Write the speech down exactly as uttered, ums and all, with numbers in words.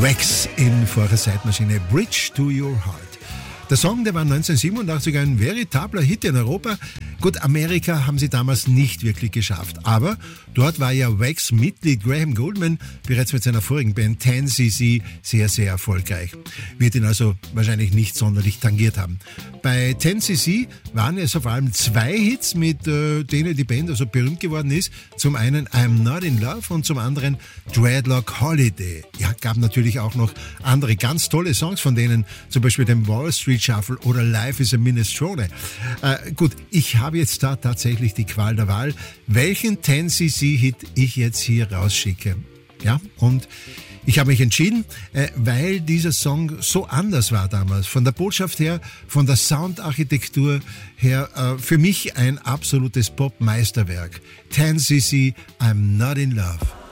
Wax in vorher Zeitmaschine, Bridge to Your Heart. Der Song, der war neunzehnhundertsiebenundachtzig ein veritabler Hit in Europa. Gut, Amerika haben sie damals nicht wirklich geschafft, aber dort war ja Wax-Mitglied Graham Goldman bereits mit seiner vorigen Band ten C C sehr, sehr erfolgreich. Wird ihn also wahrscheinlich nicht sonderlich tangiert haben. Bei ten C C waren es vor allem zwei Hits, mit äh, denen die Band also berühmt geworden ist. Zum einen I'm Not in Love und zum anderen Dreadlock Holiday. Ja, gab natürlich auch noch andere ganz tolle Songs von denen, zum Beispiel den Wall Street Shuffle oder Life is a Minestrone. Äh, gut, ich habe jetzt da tatsächlich die Qual der Wahl, welchen ten C C-Hit ich jetzt hier rausschicke. Ja, und ich habe mich entschieden, äh, weil dieser Song so anders war damals. Von der Botschaft her, von der Soundarchitektur her, äh, für mich ein absolutes Pop-Meisterwerk. ten C C, I'm Not in Love.